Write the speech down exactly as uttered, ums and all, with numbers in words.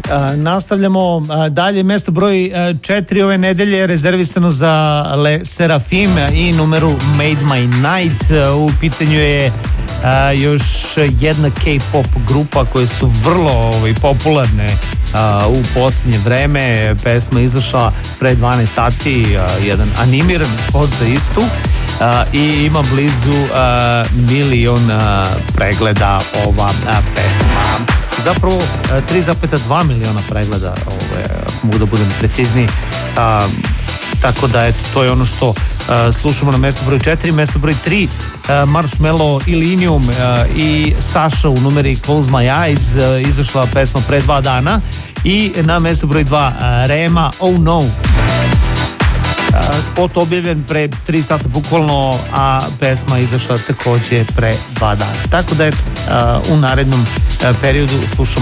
A, nastavljamo a, dalje. Mesto broj četiri ove nedelje rezervisano za Le Serafim i numeru Made My Night. A, u pitanju je a, još jedna K-pop grupa koje su vrlo ovaj, popularne a, u posljednje vreme. Pesma izašla pre dvanaest sati, a, jedan animiran spot za istu. Uh, i ima blizu uh, milion uh, pregleda ova uh, pesma. Zapravo uh, tri zarez dva miliona pregleda, ove, mogu da budem precizniji. Uh, tako da eto, to je ono što uh, slušamo na mesto broj četiri. Mesto broj tri, uh, Marshmello, Illenium uh, i Sasha u numeri Close My Eyes, uh, izašla pesma pre dva dana. I na mesto broj dva, uh, Rema, Oh No. Spot objavljen pre tri sata bukvalno, a pesma izašla takođe pre dva dana. Tako da eto, u narednom periodu slušamo